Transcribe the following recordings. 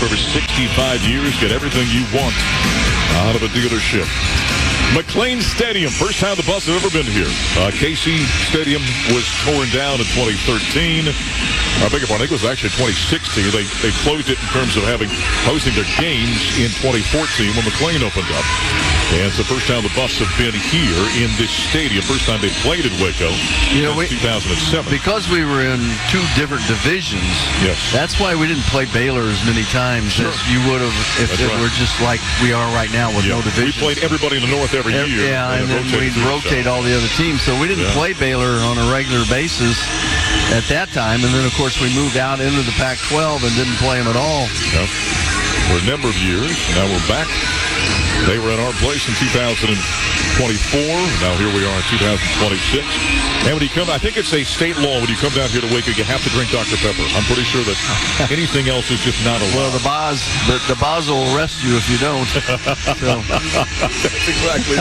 for over 65 years. Get everything you want out of a dealership. McLean Stadium, first time the Buffs have ever been here. KC Stadium was torn down in 2013. I beg your pardon, I think it was actually 2016. They closed it in terms of hosting their games in 2014 when McLean opened up. And it's the first time the Buffs have been here in this stadium. First time they played at Waco since 2007. Because we were in two different divisions, yes, that's why we didn't play Baylor as many times as you would have if it were just like we are right now with no divisions. We played everybody in the North every year. Yeah, and then we'd rotate all the other teams. So we didn't play Baylor on a regular basis at that time. And then, of course, we moved out into the Pac-12 and didn't play them at all. Yep. For a number of years. Now we're back. They were in our place in 2024. Now here we are in 2026. And when you come, I think it's a state law, when you come down here to Waco, you have to drink Dr. Pepper. I'm pretty sure that anything else is just not allowed. Well, the Boz will arrest you if you don't. That's exactly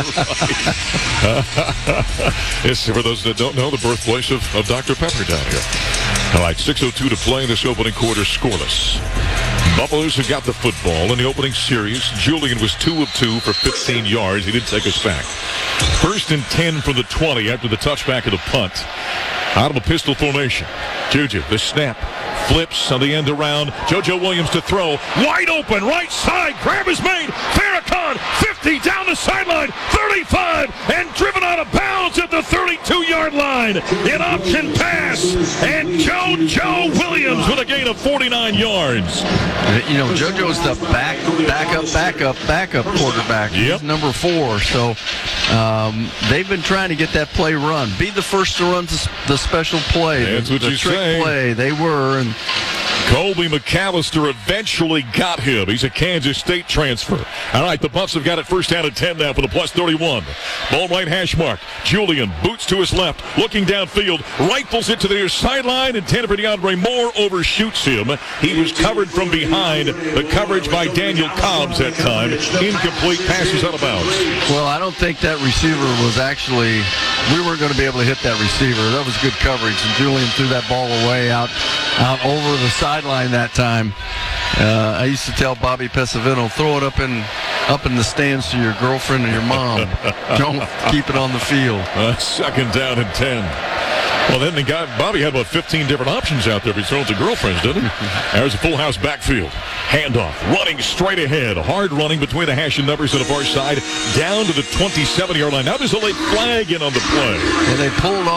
right. It's, for those that don't know, the birthplace of Dr. Pepper down here. All right, 6:02 to play in this opening quarter, scoreless. Buffaloes have got the football in the opening series. Julian was 2 of 2 for 15 yards. He didn't take a sack. 1st and 10 from the 20 after the touchback of the punt. Out of a pistol formation. Juju, the snap. Flips on the end around. JoJo Williams to throw. Wide open, right side. Grab is made. Farrakhan, 50 down the sideline. 35 and driven out of bounds at the 32-yard line. An option pass. And JoJo Williams with a gain of 49 yards. You know, JoJo's the backup quarterback. Yep. He's number 4. So they've been trying to get that play run. Be the first to run the special play. That's what you trick say. Play. They were. And Colby McAllister eventually got him. He's a Kansas State transfer. All right, the Buffs have got it first down and 10 now for the plus 31. Ball right hash mark. Julian boots to his left, looking downfield, rifles it to the near sideline, intended for DeAndre Moore, overshoots him. He was covered from behind. The coverage by Daniel Cobbs that time. Incomplete, passes out of bounds. Well, I don't think that receiver was actually, we weren't going to be able to hit that receiver. That was good coverage, and Julian threw that ball away out over the sideline that time. I used to tell Bobby Pesavino, throw it up in the stands to your girlfriend or your mom. Don't keep it on the field. 2nd down and 10. Well, then Bobby had about 15 different options out there if he's throwing to girlfriends, didn't he? There's a full house backfield. Handoff, running straight ahead. Hard running between the hash and numbers to the far side, down to the 27-yard line. Now there's a late flag in on the play. And they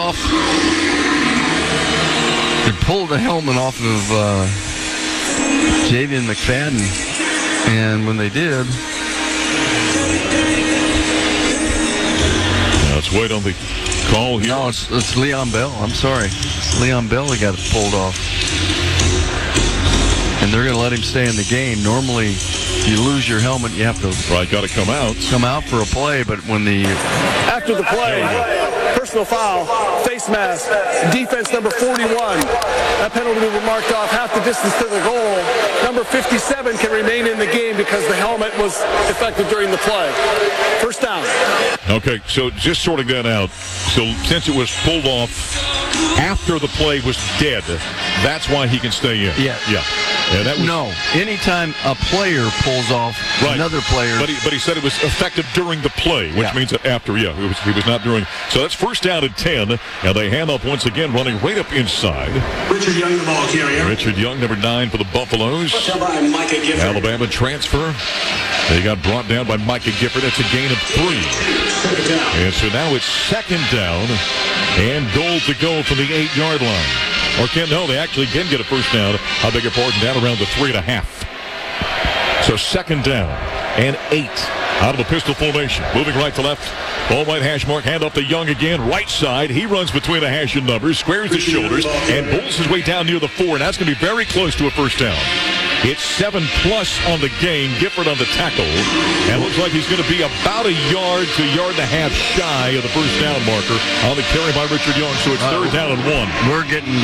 pulled the helmet off of Javian McFadden. And when they did... Now let's wait on the call here. No, it's Leon Bell. I'm sorry. It's Leon Bell that got it pulled off. And they're going to let him stay in the game. Normally, if you lose your helmet, you have to... Right, got to come out. Come out for a play, but when the... After the play, personal foul, face mask, defense number 41. That penalty will be marked off half the distance to the goal. Number 57 can remain in the game because the helmet was effective during the play. First down. Okay, so just sorting that out. So since it was pulled off after the play was dead, that's why he can stay in. Yeah. And that was, no, anytime a player pulls off another player. But he said it was effective during the play, which means that after, he was not during. So that's first down at 10, and they hand off once again, running right up inside. Richard Young, the ball carrier. Richard Young, number 9 for the Buffaloes. Alabama transfer. They got brought down by Micah Gifford. That's a gain of 3. And so now it's 2nd down, and goal to go from the 8-yard line. They actually can get a first down. I beg your pardon, down around the 3.5. So 2nd down and 8 out of a pistol formation. Moving right to left. Ball right hash mark. Hand off to Young again. Right side. He runs between the hash and numbers. Squares the shoulders and pulls his way down near the 4. And that's going to be very close to a first down. It's 7+ on the game. Gifford on the tackle. And looks like he's going to be about a yard to a yard and a half shy of the first down marker on the carry by Richard Young. So it's 3rd down and 1. We're getting great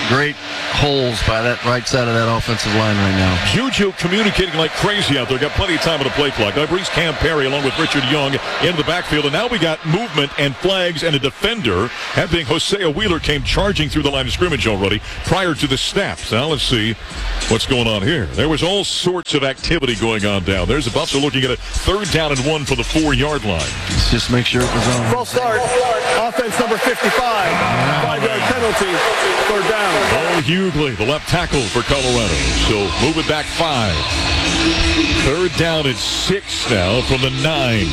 great holes by that right side of that offensive line right now. Juju communicating like crazy out there. Got plenty of time on the play clock. Now brings Cam Perry along with Richard Young into the backfield. And now we got movement and flags and a defender. That being Hosea Wheeler came charging through the line of scrimmage already prior to the snap. So now let's see what's going on here. There was all sorts of activity going on down there. The Buffs are looking at a 3rd down and 1 for the 4-yard line. Let's just make sure it was on. False start. Offense number 55. 5-yard penalty. 3rd down. Oh, Hughley, the left tackle for Colorado. So move it back 5. 3rd down and 6 now from the 9.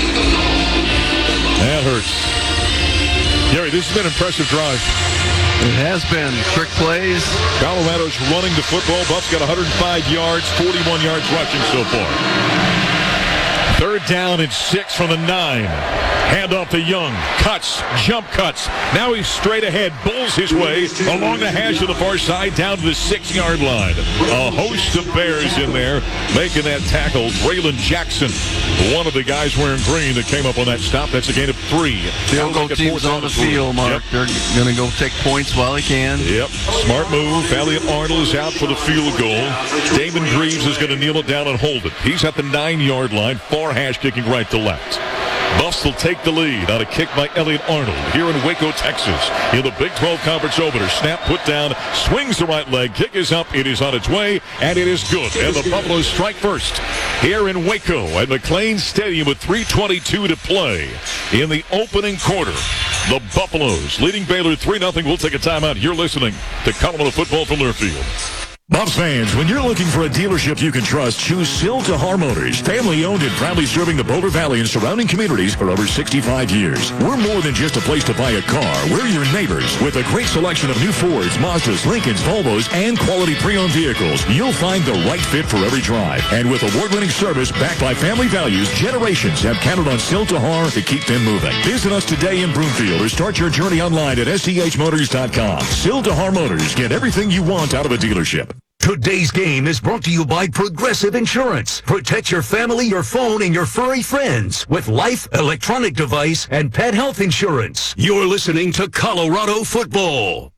That hurts. Gary, this has been an impressive drive. It has been. Trick plays. Colorado's running the football. Buffs got 105 yards, 41 yards rushing so far. 3rd down and 6 from the 9. Hand off to Young. Cuts. Jump cuts. Now he's straight ahead. Bulls his way along the hash to the far side down to the 6-yard line. A host of Bears in there making that tackle. Braylon Jackson, one of the guys wearing green that came up on that stop. That's a gain of 3. Field goal team's on the field, Mark. Yep. They're going to go take points while they can. Yep. Smart move. Elliot Arnold is out for the field goal. Damon Greaves is going to kneel it down and hold it. He's at the 9-yard line. Far hash kicking right to left. Buffs will take the lead on a kick by Elliot Arnold here in Waco, Texas. In the Big 12 Conference opener. Snap put down, swings the right leg, kick is up, it is on its way, and it is good. And the Buffaloes strike first here in Waco at McLean Stadium with 3:22 to play in the opening quarter. The Buffaloes leading Baylor 3-0. We'll take a timeout. You're listening to Colorado Football from Learfield. Buffs fans, when you're looking for a dealership you can trust, choose Sil Tahar Motors. Family owned and proudly serving the Boulder Valley and surrounding communities for over 65 years. We're more than just a place to buy a car. We're your neighbors. With a great selection of new Fords, Mazdas, Lincolns, Volvos, and quality pre-owned vehicles, you'll find the right fit for every drive. And with award-winning service backed by family values, generations have counted on Sil Tahar to keep them moving. Visit us today in Broomfield or start your journey online at STHmotors.com. Sil Tahar Motors, get everything you want out of a dealership. Today's game is brought to you by Progressive Insurance. Protect your family, your phone, and your furry friends with life, electronic device, and pet health insurance. You're listening to Colorado Football.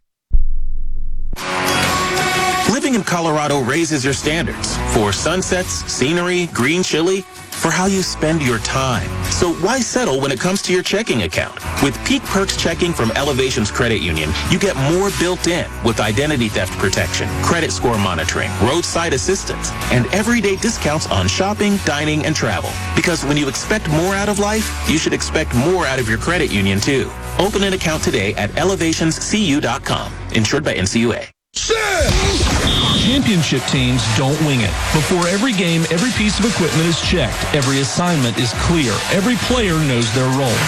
Living in Colorado raises your standards for sunsets, scenery, green chili, for how you spend your time. So why settle when it comes to your checking account? With Peak Perks checking from Elevations Credit Union, you get more built in with identity theft protection, credit score monitoring, roadside assistance, and everyday discounts on shopping, dining, and travel. Because when you expect more out of life, you should expect more out of your credit union too. Open an account today at elevationscu.com. Insured by NCUA. Championship teams don't wing it. Before every game, every piece of equipment is checked. Every assignment is clear. Every player knows their role.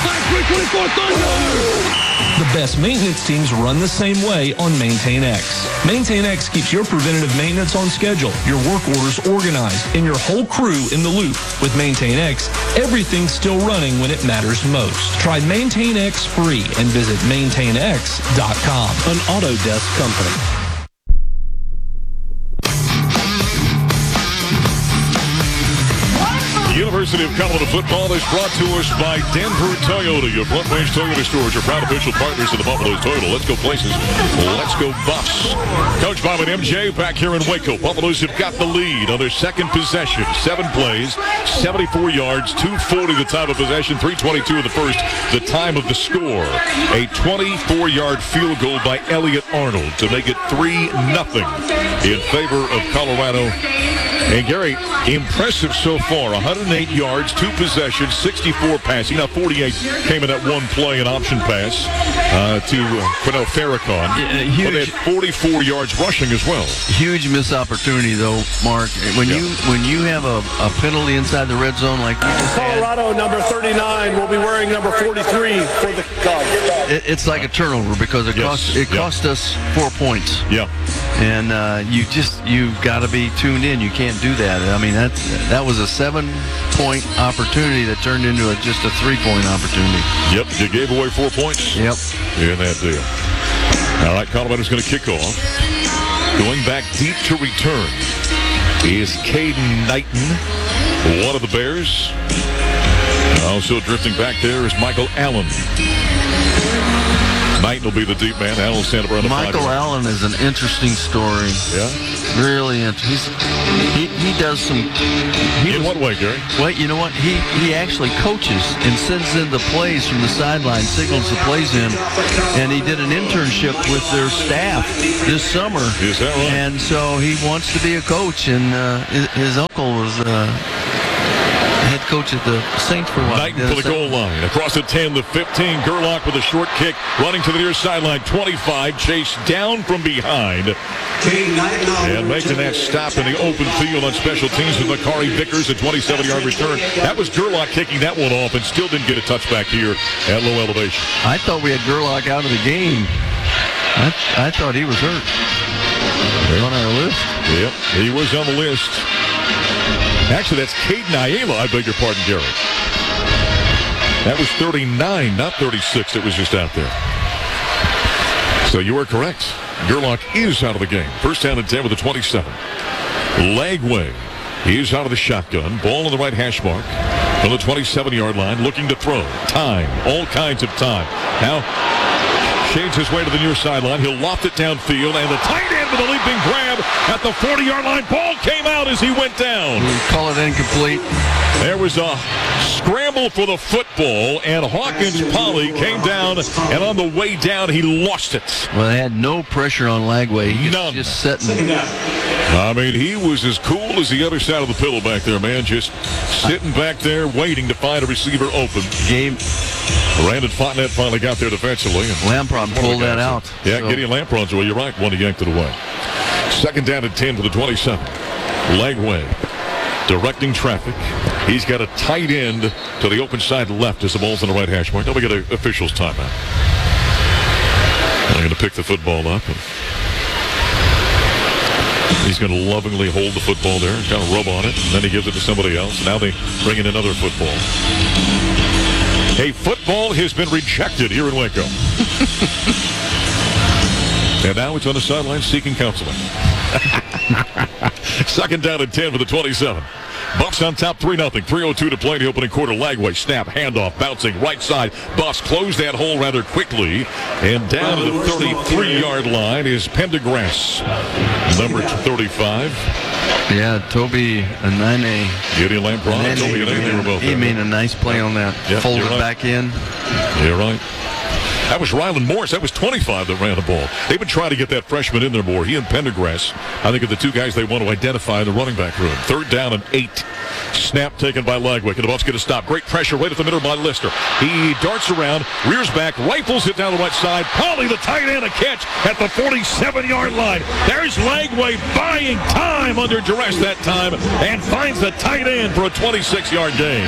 The best maintenance teams run the same way on MaintainX. MaintainX keeps your preventative maintenance on schedule, your work orders organized, and your whole crew in the loop. With MaintainX, everything's still running when it matters most. Try MaintainX free and visit maintainx.com. An Autodesk company. University of Colorado football is brought to us by Denver Toyota. Your Front Range Toyota stores are proud official partners of the Buffaloes Toyota. Let's go places. Let's go Buffs. Coach Bob and MJ back here in Waco. Buffaloes have got the lead on their second possession. 7 plays, 74 yards, 2:40 the time of possession, 3:22 of the first, the time of the score. A 24-yard field goal by Elliot Arnold to make it 3-0 in favor of Colorado. And Gary, impressive so far. 108 yards, 2 possessions, 64 passing. Now 48 came in that one play, an option pass to Quinnell Farrakhan. But they had 44 yards rushing as well. Huge missed opportunity, though, Mark. When you have a penalty inside the red zone like you just Colorado, number 39, will be wearing number 43 for the Cubs. It's like a turnover because it cost us 4 points. Yeah. And you've got to be tuned in. You can't do that. I mean, that was a 7-point opportunity that turned into just a 3-point opportunity. Yep, you gave away 4 points. Yep. In that deal. All right, Colorado's going to kick off. Going back deep to return is Caden Knighton, one of the Bears. Also drifting back there is Michael Allen. Knight will be the deep man. Allen Sandberg on the Michael 5. Allen is an interesting story. Yeah? Really interesting. He does some... In what way, Gary? Well, you know what? He actually coaches and sends in the plays from the sideline, signals the plays in, and he did an internship with their staff this summer. Is that right? And so he wants to be a coach, and his uncle was head coach at the Saints for a while. Knighton for the goal line. Across the 10, the 15. Gerlach with a short kick, running to the near sideline. 25, chased down from behind. And making that stop in the open field on special teams with Makari Vickers, a 27-yard return. That was Gerlach kicking that one off and still didn't get a touchback here at low elevation. I thought we had Gerlach out of the game. I thought he was hurt. On our list. Yep, he was on the list. Actually, that's Caden Ayala, I beg your pardon, Gary. That was 39, not 36 that was just out there. So you are correct. Gerlach is out of the game. First down and 10 with the 27. Lagway is out of the shotgun. Ball on the right hash mark. From the 27-yard line, looking to throw. Time, all kinds of time. Now, shades his way to the near sideline. He'll loft it downfield, and the tight end with a leaping grab at the 40-yard line. Ball came out as he went down. We call it incomplete. There was a scramble for the football, and Hawkins Polly came down, and on the way down, he lost it. Well, they had no pressure on Lagway. He None. was just sitting. I mean, he was as cool as the other side of the pillow back there, man. Just sitting back there waiting to find a receiver open. Brandon Fontenette finally got there defensively. And Lampron pulled that out. Yeah, Gideon Lampron's away. You're right. One, he yanked it away. Second down and 10 for the 27. Lagway directing traffic. He's got a tight end to the open side left as the ball's on the right hash mark. Now we get an official's timeout. I'm going to pick the football up. And he's going to lovingly hold the football there, kind of rub on it, and then he gives it to somebody else. Now they bring in another football. Hey, football has been rejected here in Waco. And now it's on the sideline seeking counseling. Second down and 10 for the 27. Buffs on top 3-0. 3:02 to play in the opening quarter. Lagway snap, handoff, bouncing right side. Buffs close that hole rather quickly. And down to the 33-yard line is Pendergrass, number 35. Yeah, Toby Anane. Gideon Lampron and Toby Anane, they were both He there. made a nice play on that. Yep, Folded you're right. back in. You're right. That was Ryland Morris. That was 25 that ran the ball. They've been trying to get that freshman in there more. He and Pendergrass, I think, are the two guys they want to identify in the running back room. Third down and 8. Snap taken by Lagway. And the ball's going to stop. Great pressure right at the middle by Lister. He darts around, rears back, rifles it down the right side. Polly, the tight end, a catch at the 47-yard line. There's Lagway buying time under duress that time and finds the tight end for a 26-yard gain.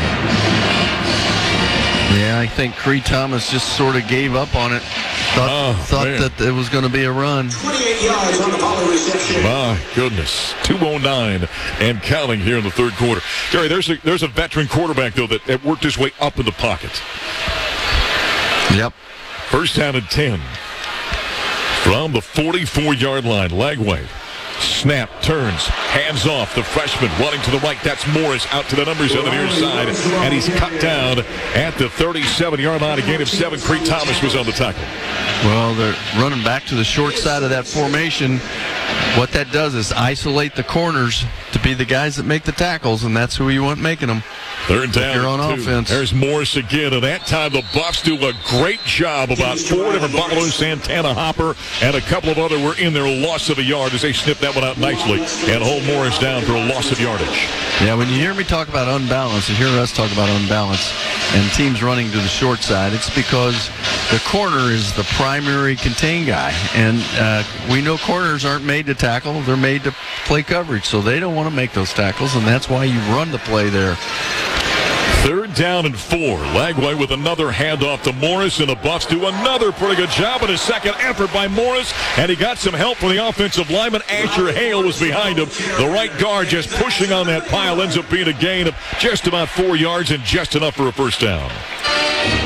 Yeah, I think Creed Thomas just sort of gave up on it. Thought that it was going to be a run. 28 yards on the follow reception. My goodness. 2:09 and counting here in the third quarter. Jerry, there's a veteran quarterback, though, that worked his way up in the pocket. Yep. First down and 10. From the 44-yard line, Lagway. Snap, turns, hands off. The freshman running to the right. That's Morris out to the numbers on the near side. And he's cut down at the 37-yard line. A gain of 7. Creed Thomas was on the tackle. Well, they're running back to the short side of that formation. What that does is isolate the corners to be the guys that make the tackles, and that's who you want making them. Third down. You're on and 2. offense. There's Morris again, and that time the Buffs do a great job. About 4 different Buffalo, Santana, Hopper, and a couple of other were in their loss of a yard as they snipped that one out nicely and hold Morris down for a loss of yardage. Yeah, when you hear me talk about unbalance, you hear us talk about unbalance, and teams running to the short side, it's because the corner is the primary contain guy, and we know corners aren't made to tackle, they're made to play coverage, so they don't want to make those tackles, and that's why you run the play there. Third down and 4. Lagway with another handoff to Morris, and the Buffs do another pretty good job. And a second effort by Morris, and he got some help from the offensive lineman. Asher Hale was behind him. The right guard just pushing on that pile. Ends up being a gain of just about 4 yards and just enough for a first down.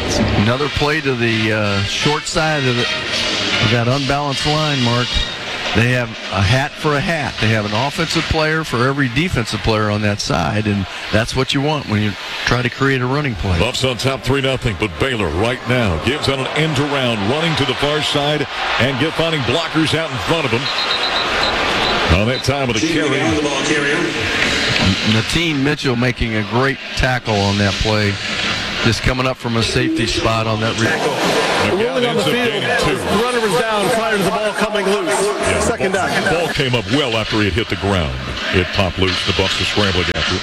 Another play to the short side of that unbalanced line, Mark. They have a hat for a hat. They have an offensive player for every defensive player on that side, and that's what you want when you try to create a running play. Buffs on top 3-0, but Baylor right now gives on an end around, running to the far side and finding blockers out in front of him. On that time of the carry. Nateen Mitchell making a great tackle on that play. Just coming up from a safety spot on that tackle. Rolling on the field. The runner was down prior to the ball coming loose. Yeah, Second down. The ball came up well after he had hit the ground. It popped loose. The Buffs are scrambling after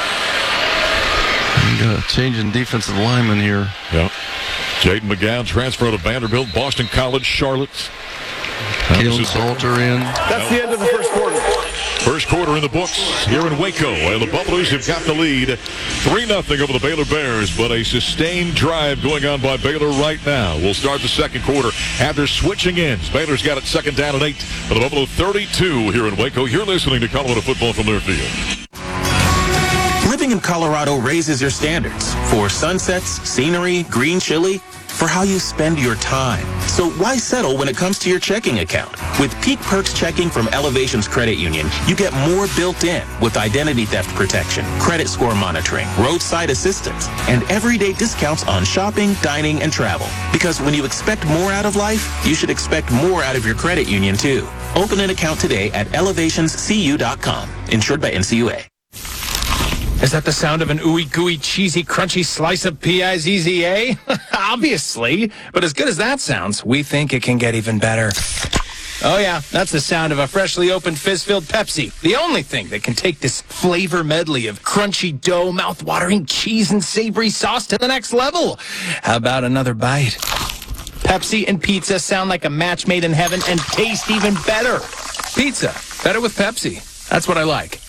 it. Changing defensive lineman here. Yeah. Jaden McGowan transfer to Vanderbilt, Boston College, Charlotte. Kalen Salter in. That's the end of the first quarter. First quarter in the books here in Waco, and the Buffaloes have got the lead 3-0 over the Baylor Bears, but a sustained drive going on by Baylor right now. We'll start the second quarter after switching ends. Baylor's got it second down and 8 for the Buffalo 32 here in Waco. You're listening to Colorado Football from their field. Living in Colorado raises your standards for sunsets, scenery, green chili, for how you spend your time. So why settle when it comes to your checking account? With Peak Perks checking from Elevations Credit Union, you get more built in with identity theft protection, credit score monitoring, roadside assistance, and everyday discounts on shopping, dining, and travel. Because when you expect more out of life, you should expect more out of your credit union too. Open an account today at elevationscu.com. Insured by NCUA. Is that the sound of an ooey gooey cheesy crunchy slice of P-I-Z-Z-A? Obviously, but as good as that sounds, we think it can get even better. Oh yeah, that's the sound of a freshly opened fizz-filled Pepsi. The only thing that can take this flavor medley of crunchy dough, mouth-watering cheese, and savory sauce to the next level. How about another bite? Pepsi and pizza sound like a match made in heaven and taste even better. Pizza, better with Pepsi. That's what I like.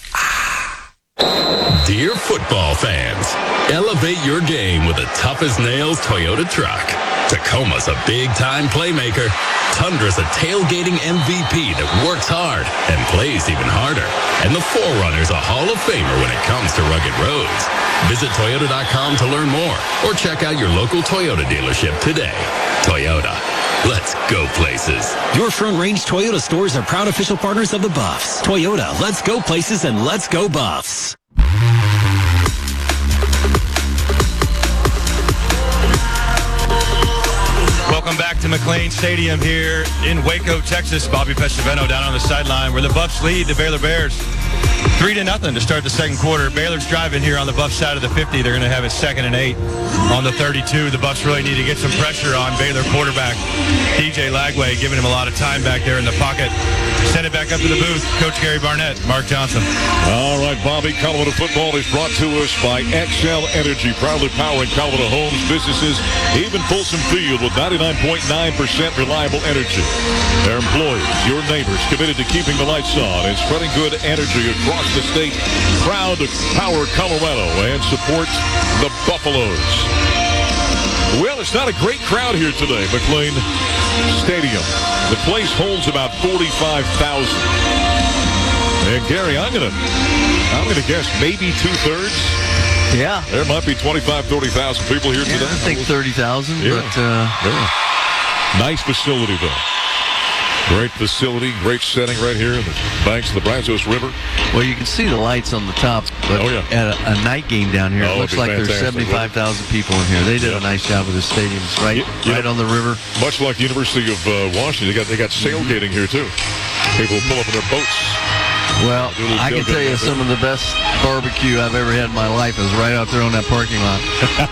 Dear football fans, elevate your game with a tough-as-nails Toyota truck. Tacoma's a big-time playmaker. Tundra's a tailgating MVP that works hard and plays even harder. And the 4Runner's a Hall of Famer when it comes to rugged roads. Visit Toyota.com to learn more or check out your local Toyota dealership today. Toyota. Let's go places. Your Front Range Toyota stores are proud official partners of the Buffs. Toyota, let's go places and let's go Buffs. Welcome back to McLean Stadium here in Waco, Texas. Bobby Pesavento down on the sideline where the Buffs lead the Baylor Bears 3-0 to start the second quarter. Baylor's driving here on the Buffs side of the 50. They're going to have it 2nd and 8 on the 32. The Buffs really need to get some pressure on Baylor quarterback DJ Lagway, giving him a lot of time back there in the pocket. Send it back up to the booth. Coach Gary Barnett, Mark Johnson. All right, Bobby, Colorado football is brought to us by XL Energy, proudly powering Colorado homes, businesses, even Folsom Field with 99.9% reliable energy. Their employees, your neighbors, committed to keeping the lights on and spreading good energy across the state. Proud to power Colorado and support the Buffaloes. Well, it's not a great crowd here today, McLean Stadium. The place holds about 45,000. And Gary, I'm gonna guess maybe 2/3. Yeah. There might be 25, 30,000 people here today. I think 30,000, yeah. but nice facility though. Great facility, great setting right here in the banks of the Brazos River. Well, you can see the lights on the top, but at a night game down here, it looks like there's 75,000 people in here. They did a nice job with the stadium. It's right on the river. Much like the University of Washington, they got sailgating here too. People pull up in their boats. Well, I can tell you some of the best barbecue I've ever had in my life is right out there on that parking lot.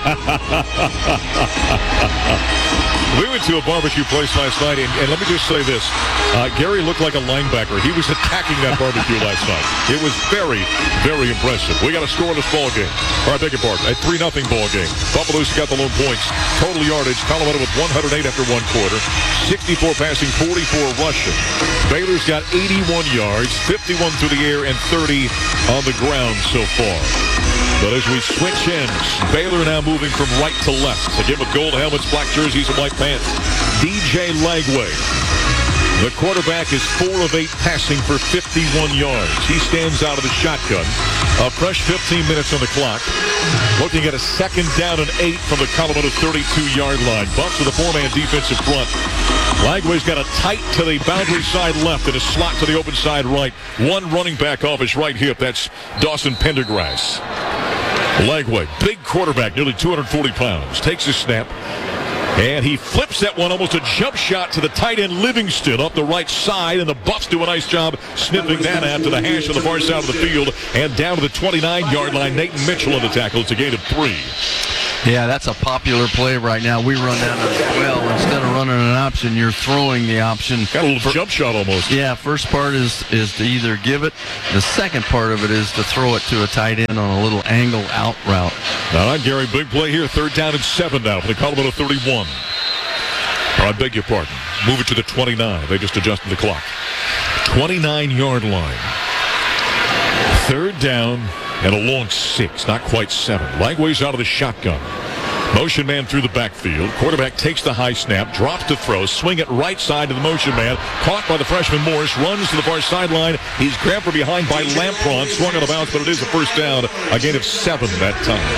We went to a barbecue place last night, and let me just say this. Gary looked like a linebacker. He was attacking that barbecue last night. It was very, very impressive. We got a scoreless ball game. Or I beg your pardon, a 3-0 ball game. Buffalo's got the lone points. Total yardage, Colorado with 108 after one quarter. 64 passing, 44 rushing. Baylor's got 81 yards, 51 through the air, and 30 on the ground so far. But as we switch ends, Baylor now moving from right to left. Again with gold helmets, black jerseys, and white pants. DJ Lagway The quarterback is 4 of 8 passing for 51 yards. He stands out of the shotgun. A fresh 15 minutes on the clock. Looking at a 2nd down and 8 from the Colorado 32-yard line. Buffs with a 4-man defensive front. Lagway's got a tight to the boundary side left and a slot to the open side right. One running back off his right hip. That's Dawson Pendergrass. Lagway, big quarterback, nearly 240 pounds. Takes a snap. And he flips that one, almost a jump shot to the tight end Livingston up the right side, and the Buffs do a nice job sniffing that out to the hash on the far side of the field and down to the 29-yard line. Nathan Mitchell on the tackle. It's a gain of 3. Yeah, that's a popular play right now. We run that as well. Instead of running an option, you're throwing the option. Got a little jump shot almost. Yeah, first part is to either give it. The second part of it is to throw it to a tight end on a little angle out route. All right, Gary, big play here. 3rd down and 7 now for the Colorado 31. I beg your pardon. Move it to the 29. They just adjusted the clock. 29-yard line. 3rd down and a long 6, not quite 7. Lagway's out of the shotgun. Motion man through the backfield. Quarterback takes the high snap, drops to throw, swing it right side to the motion man. Caught by the freshman Morris, runs to the far sideline. He's grabbed from behind by Lampron, swung out of bounds, but it is a 1st down. A gain of 7 that time.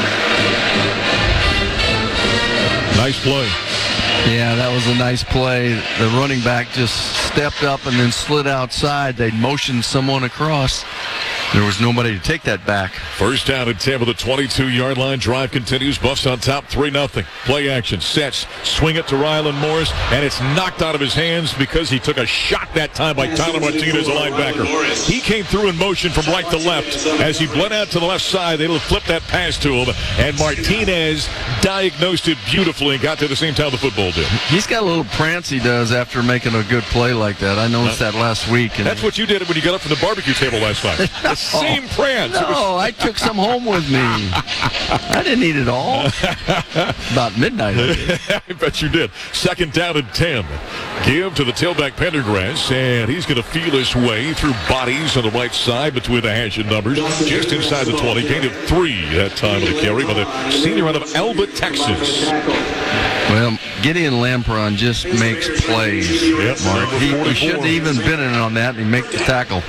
Nice play. Yeah, that was a nice play. The running back just stepped up and then slid outside. They motioned someone across. There was nobody to take that back. 1st down and 10 with the 22-yard line. Drive continues. Buffs on top, 3-0. Play action. Sets. Swing it to Rylan Morris, and it's knocked out of his hands because he took a shot that time by Tyler Martinez, a linebacker. He came through in motion from right to left. As he bled out to the left side, they flipped that pass to him, and Martinez diagnosed it beautifully and got there the same time the football did. He's got a little prance he does after making a good play like that. I noticed that last week. And that's what you did when you got up from the barbecue table last night. Same prance. No, I took some home with me. I didn't eat it all. About midnight, I did. I bet you did. 2nd down and 10. Give to the tailback Pendergrass, and he's going to feel his way through bodies on the right side between the hash and numbers. Just inside the 20. Gain of 3 that time of the carry by the senior out of Alba, Texas. Well, Gideon Lampron just makes plays, Mark. He shouldn't have even been in on that, and he make the tackle.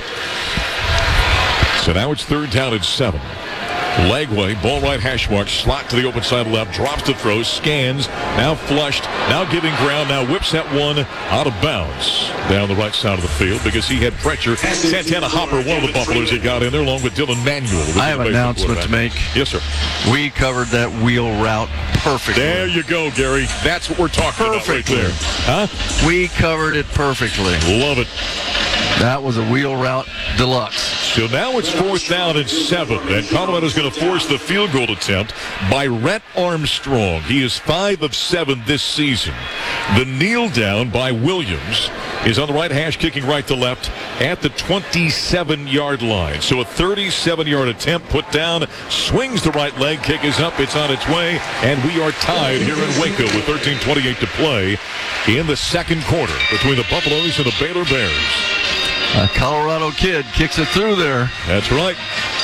So now it's 3rd down and 7. Lagway, ball right hash mark, slot to the open side left, drops to throw, scans, now flushed, now giving ground, now whips that one out of bounds down the right side of the field because he had pressure. Santana Hopper, one of the Buffaloes, he got in there along with Dylan Manuel. I have an announcement to make. Yes, sir. We covered that wheel route perfectly. There you go, Gary. That's what we're talking about right there. Huh? We covered it perfectly. Love it. That was a wheel route deluxe. So now it's 4th down and 7, and Colorado's going to force the field goal attempt by Rhett Armstrong. He is 5 of 7 this season. The kneel down by Williams is on the right hash, kicking right to left at the 27-yard line. So a 37-yard attempt put down, swings the right leg, kick is up, it's on its way, and we are tied here in Waco with 13:28 to play in the 2nd quarter between the Buffaloes and the Baylor Bears. A Colorado kid kicks it through there. That's right.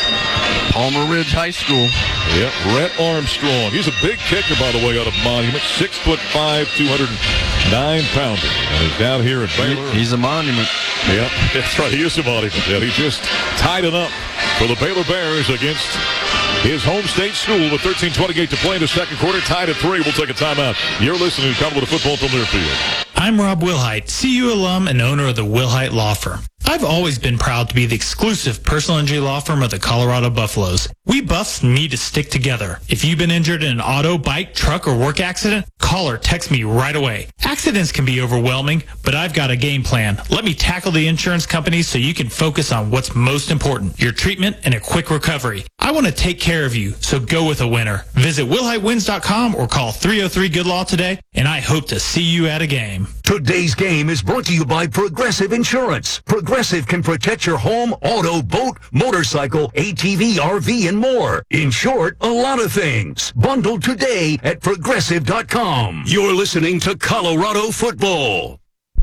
Palmer Ridge High School. Yep, Rhett Armstrong. He's a big kicker, by the way, out of Monument. 6'5", 209-pounder. And he's down here at Baylor. He's a monument. Yeah, that's right. He is a monument. Yeah, he just tied it up for the Baylor Bears against his home state school with 13:28 to play in the 2nd quarter. Tied at 3. We'll take a timeout. You're listening to Colorado Football from their field. I'm Rob Wilhite, CU alum and owner of the Wilhite Law Firm. I've always been proud to be the exclusive personal injury law firm of the Colorado Buffaloes. We Buffs need to stick together. If you've been injured in an auto, bike, truck, or work accident, call or text me right away. Accidents can be overwhelming, but I've got a game plan. Let me tackle the insurance companies so you can focus on what's most important, your treatment and a quick recovery. I want to take care of you, so go with a winner. Visit WilhiteWins.com or call 303-GOOD-LAW today, and I hope to see you at a game. Today's game is brought to you by Progressive Insurance. Progressive can protect your home, auto, boat, motorcycle, ATV, RV, and more. In short, a lot of things. Bundled today at Progressive.com. You're listening to Colorado Football.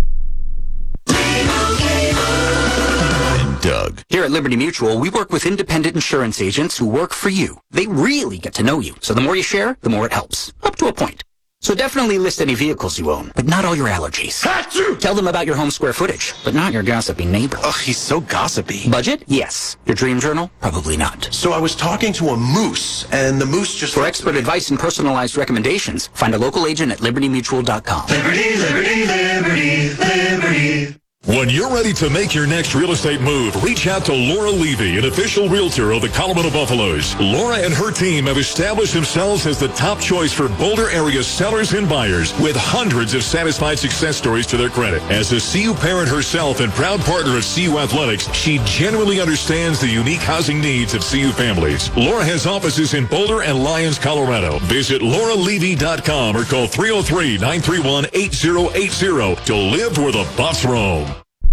Doug. Here at Liberty Mutual, we work with independent insurance agents who work for you. They really get to know you. So the more you share, the more it helps. Up to a point. So definitely list any vehicles you own, but not all your allergies. Tell them about your home square footage, but not your gossipy neighbor. Ugh, he's so gossipy. Budget? Yes. Your dream journal? Probably not. So I was talking to a moose, and the moose just... For expert advice and personalized recommendations, find a local agent at libertymutual.com. Liberty, liberty, liberty, liberty. When you're ready to make your next real estate move, reach out to Laura Levy, an official realtor of the Colorado Buffaloes. Laura and her team have established themselves as the top choice for Boulder area sellers and buyers, with hundreds of satisfied success stories to their credit. As a CU parent herself and proud partner of CU Athletics, she genuinely understands the unique housing needs of CU families. Laura has offices in Boulder and Lyons, Colorado. Visit lauralevy.com or call 303-931-8080 to live where the Buffs roam.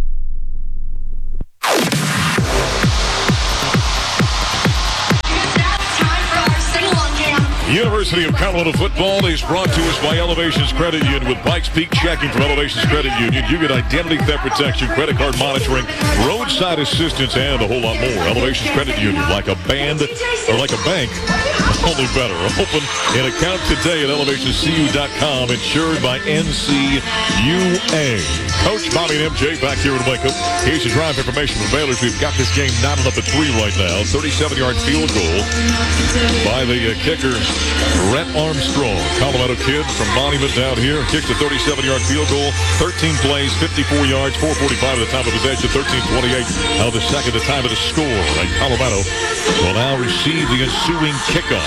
University of Colorado football is brought to us by Elevations Credit Union. With Pikes Peak checking from Elevations Credit Union, you get identity theft protection, credit card monitoring, roadside assistance, and a whole lot more. Elevations Credit Union, like a band or like a bank, only better. Open an account today at elevationscu.com, insured by NCUA. Coach Bobby and MJ back here in Waco. Here's your drive information from Baylor. We've got this game knotted up at 3 right now. 37-yard field goal by the kicker, Rhett Armstrong, Colorado kid from Monument down here. Kicked a 37-yard field goal, 13 plays, 54 yards, 4:45 at the time of possession, 13:28 out of the second, the time of the score. And Colorado will now receive the ensuing kickoff.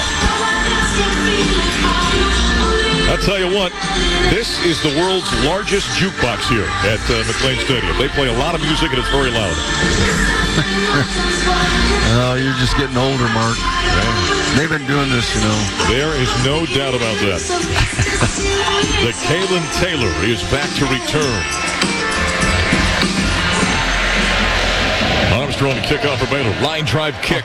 I'll tell you what, this is the world's largest jukebox here at McLean Stadium. They play a lot of music and it's very loud. Oh, you're just getting older, Mark. They've been doing this, you know. There is no doubt about that. The Kalen Taylor is back to return. Armstrong to kick off for Baylor. Line drive kick.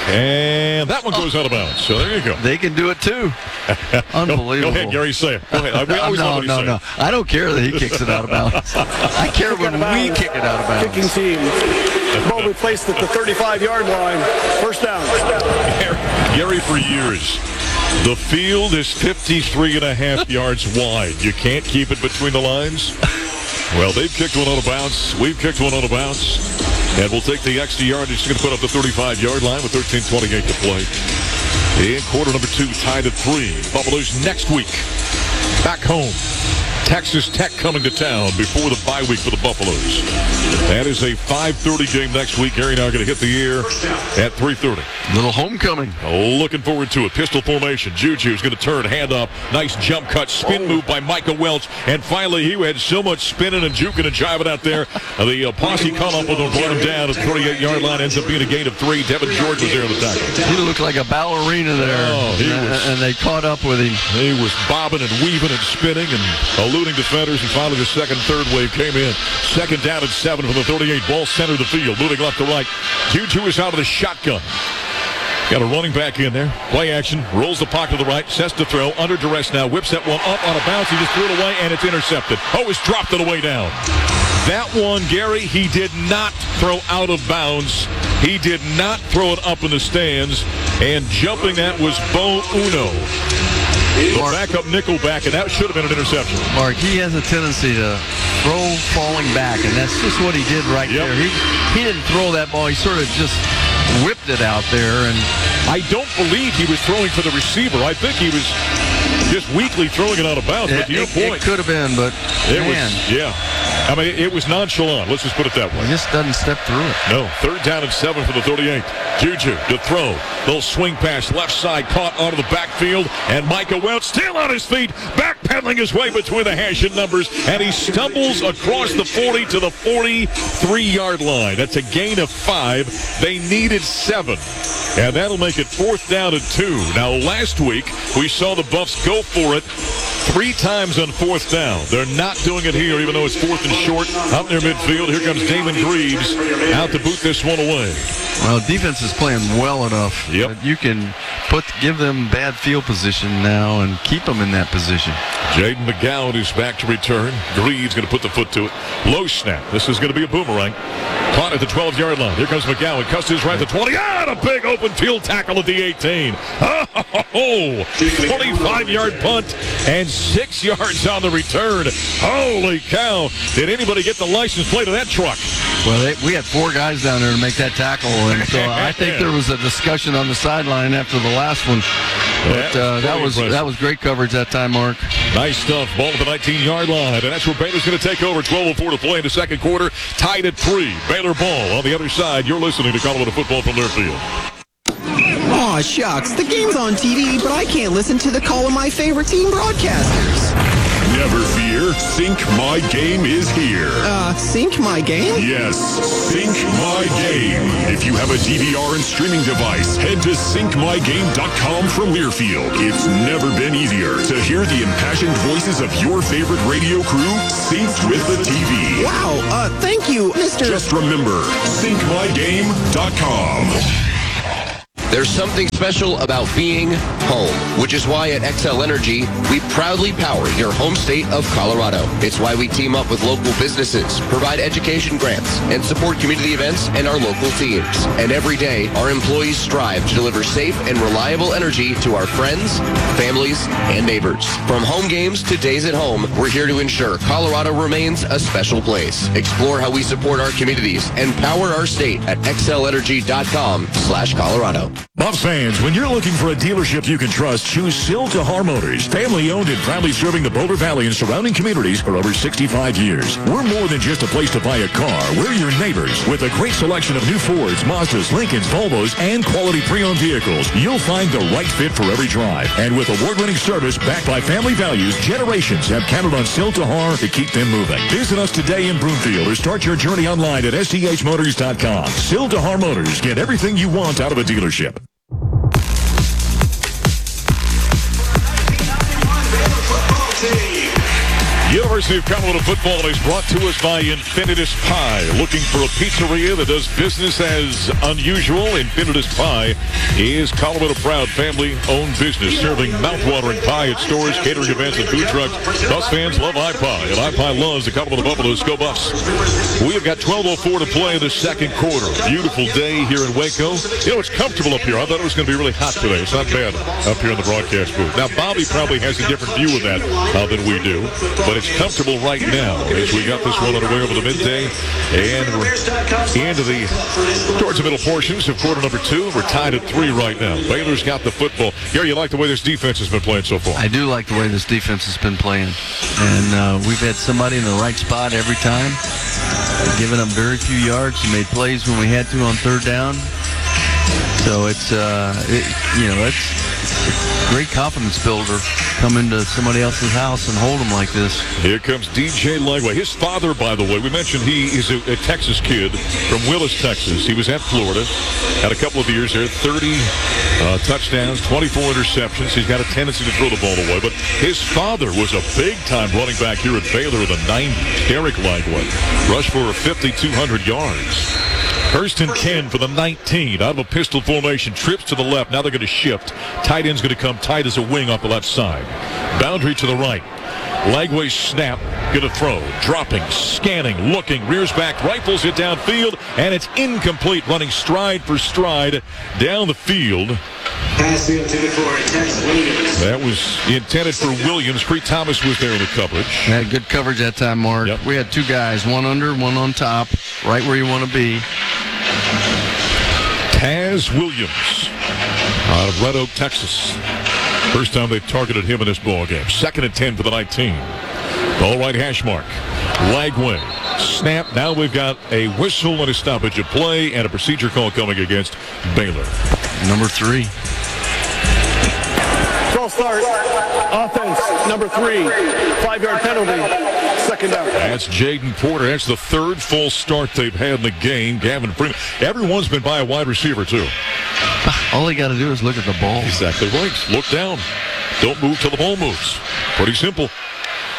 And that one goes out of bounds. So there you go. They can do it too. Unbelievable. Go ahead, Gary, say it. Go ahead. We always love when you say no. it. I don't care that he kicks it out of bounds. I care when we kick it out of bounds. Kicking team. Ball replaced at the 35-yard line. First down. Gary, for years, the field is 53.5 yards wide. You can't keep it between the lines. Well, they've kicked one out of bounds. We've kicked one out of bounds. And we'll take the extra yard. It's going to put up the 35-yard line with 13:28 to play. In quarter number 2, tied at 3. Buffaloes next week. Back home. Texas Tech coming to town before the bye week for the Buffaloes. That is a 5:30 game next week. Gary and I are going to hit the air at 3:30. Little homecoming. Looking forward to it. Pistol formation. Juju's going to turn, hand off. Nice jump cut, spin move by Micah Welch. And finally, he had so much spinning and juking and jiving out there. The posse caught up with him, brought him down at the 38-yard line. Ends up being a gain of 3. Devin George was there on the tackle. He looked like a ballerina there. Oh, and they caught up with him. He was bobbing and weaving and spinning and eluding defenders. And finally, the second, third wave came in. Second down and 7 from the 38. Ball center of the field, moving left to right. Juju is out of the shotgun. Got a running back in there. Play action. Rolls the pocket to the right. Sets to throw. Under duress now. Whips that one up on a bounce. He just threw it away, and it's intercepted. Oh, it's dropped it away down. That one, Gary, he did not throw out of bounds. He did not throw it up in the stands. And jumping that was Bo Uno, the backup nickelback, and that should have been an interception. Mark, he has a tendency to throw falling back, and that's just what he did right there. He didn't throw that ball. He sort of just whipped it out there. And I don't believe he was throwing for the receiver. I think he was just weakly throwing it out of bounds. But to your point, it could have been, but man. I mean, it was nonchalant. Let's just put it that way. He just doesn't step through it. No. Third down and 7 for the 38. Juju to throw. Little swing pass left side, caught onto the backfield, and Micah Welch still on his feet, backpedaling his way between the hash and numbers, and he stumbles across the 40 to the 43-yard line. That's a gain of 5. They needed 7. And that'll make it 4th down and 2. Now, last week, we saw the Buffs go for it 3 times on 4th down. They're not doing it here, even though it's 4th and short up near midfield. Here comes Damon Greaves out to boot this one away. Well, defense is playing well enough that you can give them bad field position now and keep them in that position. Jaden McGowan is back to return. Greaves going to put the foot to it. Low snap. This is going to be a boomerang. Caught at the 12-yard line. Here comes McGowan. Cuts his right to 20. And a big open field tackle at the 18. Oh, 25-yard punt and 6 yards on the return. Holy cow. Did anybody get the license plate of that truck? Well, we had 4 guys down there to make that tackle, and so I think there was a discussion on the sideline after the last one. But that was great coverage that time, Mark. Nice stuff. Ball at the 19-yard line, and that's where Baylor's going to take over. 12:04 to play in the second quarter. Tied at 3. Baylor ball on the other side. You're listening to Colorado Football from their field. Aw, shucks. The game's on TV, but I can't listen to the call of my favorite team broadcasters. Never fear, Sync My Game is here. Sync My Game? Yes, Sync My Game. If you have a DVR and streaming device, head to syncmygame.com from Learfield. It's never been easier to hear the impassioned voices of your favorite radio crew synced with the TV. Wow, thank you, Mr. Just remember, syncmygame.com. There's something special about being home, which is why at XL Energy, we proudly power your home state of Colorado. It's why we team up with local businesses, provide education grants, and support community events and our local teams. And every day, our employees strive to deliver safe and reliable energy to our friends, families, and neighbors. From home games to days at home, we're here to ensure Colorado remains a special place. Explore how we support our communities and power our state at xlenergy.com/Colorado. Buffs fans, when you're looking for a dealership you can trust, choose Sil Tahar Motors. Family owned and proudly serving the Boulder Valley and surrounding communities for over 65 years. We're more than just a place to buy a car. We're your neighbors. With a great selection of new Fords, Mazdas, Lincolns, Volvos, and quality pre-owned vehicles, you'll find the right fit for every drive. And with award-winning service backed by family values, generations have counted on Sil Tahar to keep them moving. Visit us today in Broomfield or start your journey online at sthmotors.com. Sil Tahar Motors. Get everything you want out of a dealership. University of Colorado football is brought to us by Infinitus Pie. Looking for a pizzeria that does business as unusual? Infinitus Pie is Colorado proud family-owned business serving mouth-watering pie at stores, catering events, and food trucks. Buffs fans love iPie, and iPie loves the Colorado Buffaloes. Go Buffs. We have got 12:04 to play in the second quarter. Beautiful day here in Waco. You know, it's comfortable up here. I thought it was going to be really hot today. It's not bad up here in the broadcast booth. Now, Bobby probably has a different view of that than we do, but it's comfortable right now as we got this one underway over the midday and we're into towards the middle portions of quarter number 2. We're tied at 3 right now. Baylor's got the football. Gary, you like the way this defense has been playing so far? I do like the way this defense has been playing, and we've had somebody in the right spot every time, giving up very few yards. We made plays when we had to on third down. So it's great confidence builder. Come into somebody else's house and hold them like this. Here comes DJ Legway. His father, by the way, we mentioned he is a Texas kid from Willis, Texas. He was at Florida, had a couple of years there, 30 touchdowns, 24 interceptions. He's got a tendency to throw the ball away, but his father was a big-time running back here at Baylor in the 90s. Derek Legway rushed for 5,200 yards. First and 10 for the 19. Out of a pistol formation. Trips to the left. Now they're going to shift. Tight end's going to come tight as a wing off the left side. Boundary to the right. Legway snap. Going to throw. Dropping. Scanning. Looking. Rears back. Rifles it downfield. And it's incomplete. Running stride for stride down the field. That was intended for Williams. Crete Thomas was there in the coverage. Had good coverage that time, Mark. Yep. We had 2 guys, one under, one on top, right where you want to be. Taz Williams out of Red Oak, Texas. First time they've targeted him in this ball game. Second and 10 for the 19. Ball right hash mark. Legway. Snap. Now we've got a whistle and a stoppage of play and a procedure call coming against Baylor. Number 3. False start. Offense, number 3. 5-yard penalty. Second down. That's Jaden Porter. That's the 3rd full start they've had in the game. Gavin Freeman. Everyone's been by a wide receiver, too. All they got to do is look at the ball. Exactly right. Look down. Don't move till the ball moves. Pretty simple.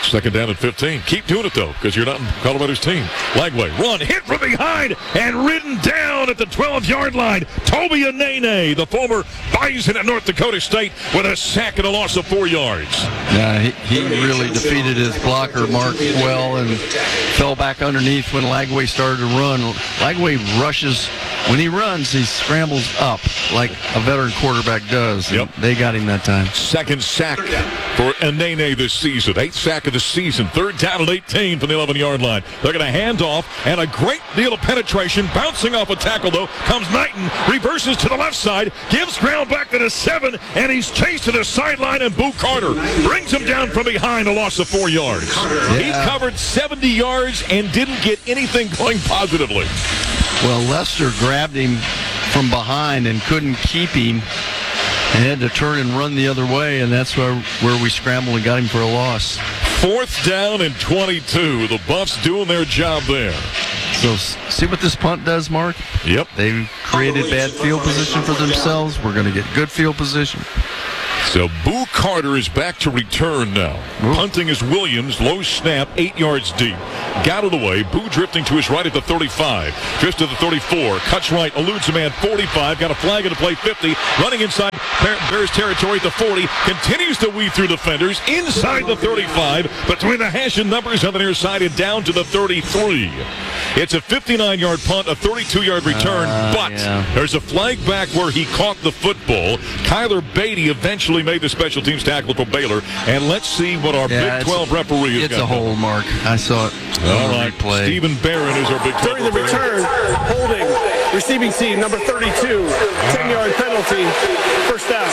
Second down and 15. Keep doing it, though, because you're not in Colorado's team. Lagway, run, hit from behind, and ridden down at the 12-yard line. Toby Anene, the former Bison at North Dakota State, with a sack and a loss of 4 yards. Yeah, he really defeated his blocker, Mark, well, and fell back underneath when Lagway started to run. Lagway rushes. When he runs, he scrambles up like a veteran quarterback does. Yep. They got him that time. Second sack for Anene this season. 8th sack of the season. Third down and 18 from the 11-yard line. They're going to hand off, and a great deal of penetration. Bouncing off a tackle, though, comes Knighton. Reverses to the left side. Gives ground back to the 7, and he's chased to the sideline, and Boo Carter brings him down from behind, a loss of 4 yards. Yeah. He covered 70 yards and didn't get anything going positively. Well, Lester grabbed him from behind and couldn't keep him and had to turn and run the other way, and that's where we scrambled and got him for a loss. 4th down and 22. The Buffs doing their job there. So see what this punt does, Mark? Yep. They've created bad field position for themselves. We're going to get good field position. So Boo Carter is back to return now. Punting is Williams. Low snap, 8 yards deep. Got it away. Boo drifting to his right at the 35. Drifts to the 34. Cuts right. Eludes a man. 45. Got a flag into play. 50. Running inside Bears territory at the 40. Continues to weave through defenders. Inside the 35. Between the hash and numbers on the near side and down to the 33. It's a 59-yard punt, a 32-yard return, but there's a flag back where he caught the football. Kyler Beatty eventually made the special teams tackle for Baylor, and let's see what our Big 12 referee has got. It's a hold, Mark. I saw it. All right, Stephen Barron is our Big 12 During the return, holding, receiving team, number 32, 10-yard penalty, first down.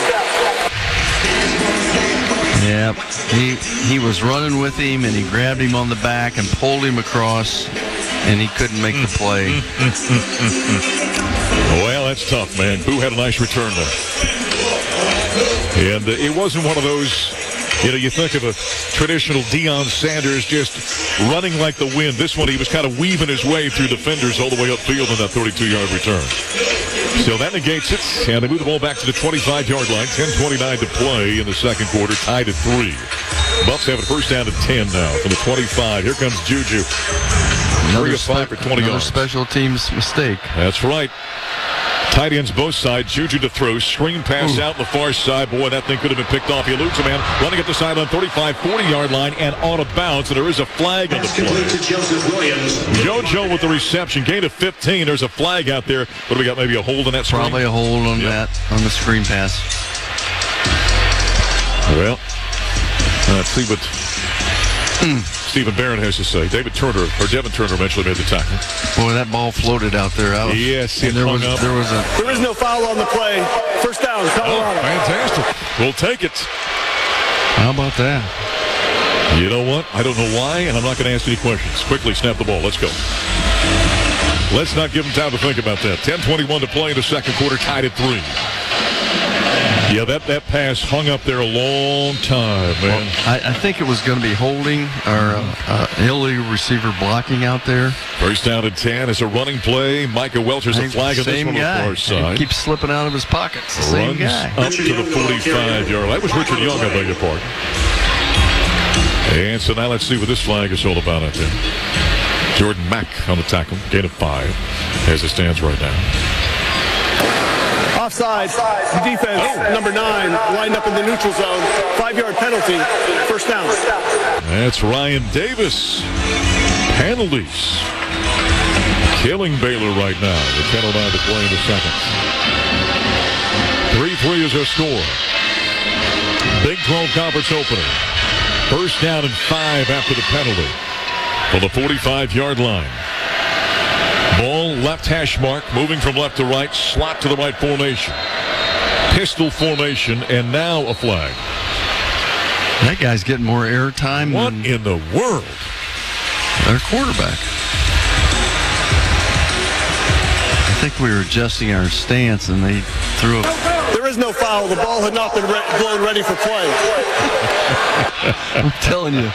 Yeah, he was running with him, and he grabbed him on the back and pulled him across, and he couldn't make the play. Well, that's tough, man. Boo had a nice return there. And it wasn't one of those, you think of a traditional Deion Sanders just running like the wind. This one, he was kind of weaving his way through defenders all the way upfield on that 32-yard return. So that negates it, and they move the ball back to the 25-yard line. 10:29 to play in the second quarter, tied at 3. Buffs have a first down at 10 now from the 25. Here comes Juju. 3 of 5 for 20 yards. Special teams mistake. That's right. Tight ends both sides. Juju to throw. Screen pass out on the far side. Boy, that thing could have been picked off. He eludes a man. Running at the sideline, 35, 40-yard line, and out of bounds. And there is a flag on the play. JoJo with the reception. Gain of 15. There's a flag out there. What do we got? Maybe a hold on that screen? Probably a hold on that, on the screen pass. Well, let's see what Stephen Barron has to say. Devin Turner eventually made the tackle. Boy, that ball floated out there. Yes, and there was There is no foul on the play. First down, Colorado. Fantastic. We'll take it. How about that? You know what? I don't know why, and I'm not going to ask any questions. Quickly snap the ball. Let's go. Let's not give them time to think about that. 10:21 to play in the second quarter, tied at 3. Yeah, that pass hung up there a long time, man. Well, I think it was going to be holding or illegal receiver blocking out there. First down and 10 is a running play. Micah Welcher's a flag on this one on the far side. He keeps slipping out of his pockets. The same guy. Up to the 45-yard line. That was Richard Young, I beg your pardon. And so now let's see what this flag is all about out there. Jordan Mack on the tackle. Gain of 5 as it stands right now. Offside, defense, number 9, lined up in the neutral zone. 5-yard penalty, first down. That's Ryan Davis. Penalties. Killing Baylor right now. The 10:09 to play in the second. 3-3 is our score. Big 12 conference opener. First down and 5 after the penalty. For the 45-yard line. Ball left hash mark, moving from left to right, slot to the right formation. Pistol formation, and now a flag. That guy's getting more airtime. What in the world? Their quarterback. I think we were adjusting our stance, and they threw a... There is no foul. The ball had not been blown ready for play. I'm telling you.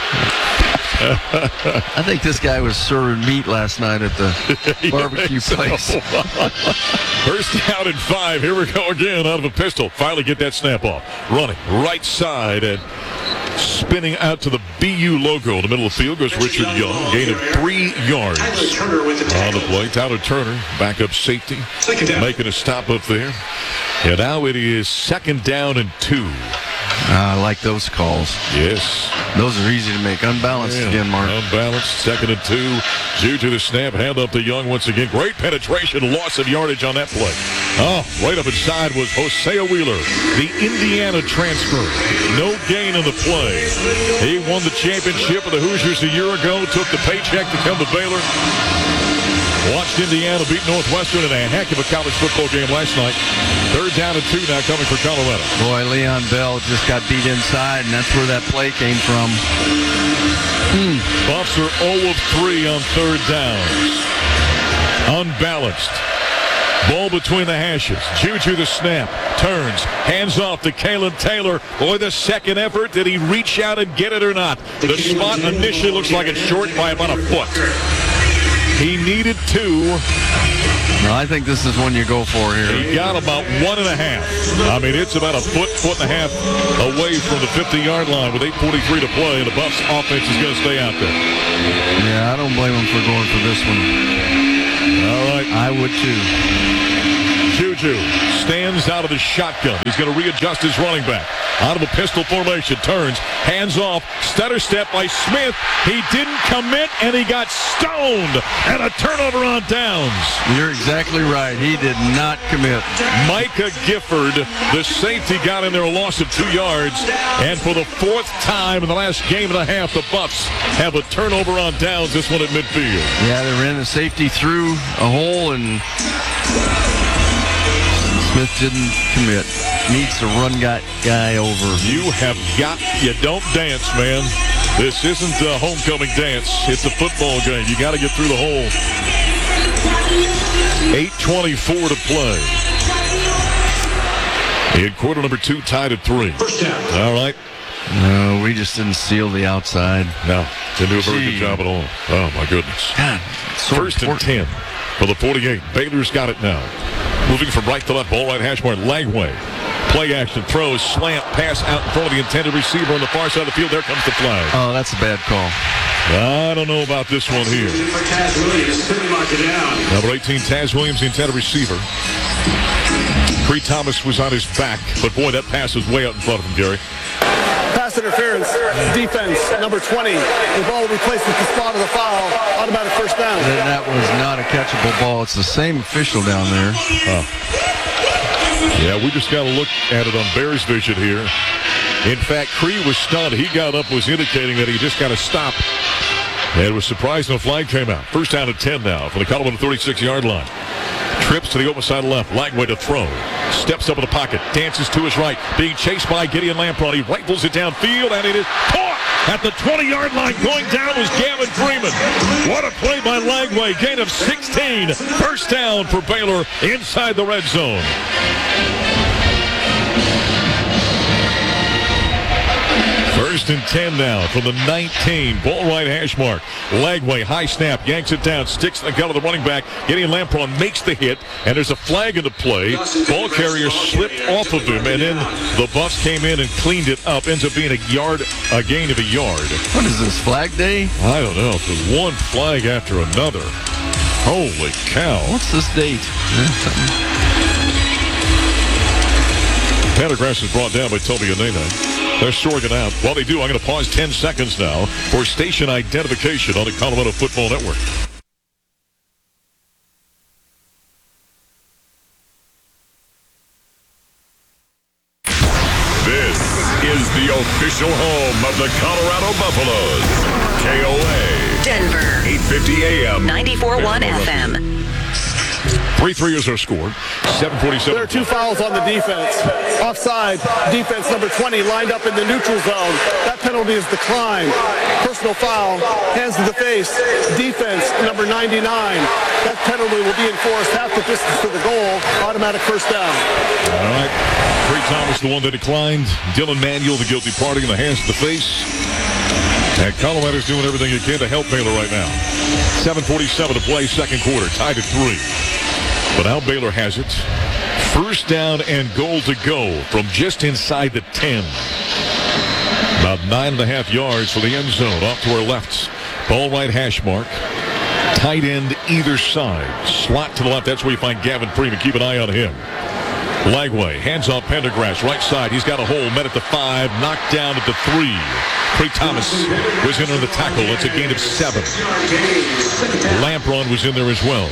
I think this guy was serving meat last night at the barbecue place. First down and 5. Here we go again out of a pistol. Finally get that snap off. Running right side. And spinning out to the BU logo in the middle of the field goes Richard Young. Gain of 3 yards on the play. Tyler Turner, backup safety, making a stop up there. And now it is 2nd down and 2. I like those calls. Yes. Those are easy to make. Unbalanced again, Mark. Unbalanced. 2nd and 2. Juju the snap. Hand up to Young once again. Great penetration. Loss of yardage on that play. Oh, right up inside was Hosea Wheeler, the Indiana transfer. No gain on the play. He won the championship with the Hoosiers a year ago. Took the paycheck to come to Baylor. Watched Indiana beat Northwestern in a heck of a college football game last night. 3rd down and 2 now coming for Colorado. Boy, Leon Bell just got beat inside, and that's where that play came from. Buffs are 0 of 3 on 3rd downs. Unbalanced. Ball between the hashes. Juju the snap. Turns. Hands off to Kalen Taylor. Boy, the second effort. Did he reach out and get it or not? The spot initially looks like it's short by about a foot. He needed 2. No, I think this is one you go for here. He got about 1.5. I mean, it's about a foot and a half away from the 50-yard line with 8:43 to play, and the Buffs offense is going to stay out there. Yeah, I don't blame him for going for this one. All right. I would too. Juju stands out of the shotgun. He's going to readjust his running back. Out of a pistol formation. Turns. Hands off. Stutter step by Smith. He didn't commit, and he got stoned. And a turnover on downs. You're exactly right. He did not commit. Micah Gifford, the safety, got in there, a loss of 2 yards. And for the 4th time in the last game and a half, the Buffs have a turnover on downs, this one at midfield. Yeah, they ran the safety through a hole, and Smith didn't commit. Needs to run guy over. You don't dance, man. This isn't a homecoming dance. It's a football game. You got to get through the hole. 8:24 to play. In quarter number 2, tied at 3. All right. No, we just didn't seal the outside. No, didn't do a very good job at all. Oh, my goodness. God, so 1st and 10 for the 48. Baylor's got it now. Moving from right to left, ball right hash mark, Lagway. Play action, throws, slant, pass out in front of the intended receiver on the far side of the field. There comes the flag. Oh, that's a bad call. I don't know about this one here. Number 18, Taz Williams, the intended receiver. Cree Thomas was on his back, but boy, that pass was way out in front of him, Gary. Pass interference, defense, number 20. The ball will be placed at the spot of the foul. Automatic first down. That was not a catchable ball. It's the same official down there. Yeah, we just got to look at it on Bears vision here. In fact, Cree was stunned. He got up, was indicating that he just got to stop. And was surprised when the flag came out. 1st down and 10 now for the Colorado 36-yard line. Trips to the open side left. Lagway to throw. Steps up in the pocket. Dances to his right. Being chased by Gideon Lampron. He rifles it downfield, and it is caught at the 20-yard line. Going down was Gavin Freeman. What a play by Lagway. Gain of 16. 1st down for Baylor inside the red zone. First and 10 now from the 19. Ball right hash mark. Lagway, high snap, yanks it down, sticks in the gut of the running back. Gideon Lampron makes the hit, and there's a flag in the play. Ball carrier slipped off of him, and then the Buffs came in and cleaned it up. Ends up being a gain of a yard. What is this, Flag Day? I don't know. It's one flag after another. Holy cow. What's this date? Pendergrass is brought down by Toby Anene. They're sorting it out. While they do, I'm going to pause 10 seconds now for station identification on the Colorado Football Network. This is the official home of the Colorado Buffaloes. KOA. Denver. 850 AM. 94.1 FM. 3 is our score. 7:47. There are 2 fouls on the defense. Offside, defense number 20 lined up in the neutral zone. That penalty is declined. Personal foul, hands to the face. Defense number 99. That penalty will be enforced half the distance to the goal. Automatic first down. All right. Cree Thomas, the one that declined. Dylan Manuel, the guilty party, in the hands to the face. And Colorado's doing everything it can to help Baylor right now. 7:47 to play, second quarter, tied at 3. But now Baylor has it. First down and goal to go from just inside the 10. About About 9.5 yards for the end zone. Off to our left. Ball right hash mark. Tight end either side. Slot to the left. That's where you find Gavin Freeman. Keep an eye on him. Lagway hands off Pendergrass. Right side. He's got a hole. Met at the 5. Knocked down at the 3. Trey Thomas was in on the tackle. It's a gain of 7. Lampron was in there as well.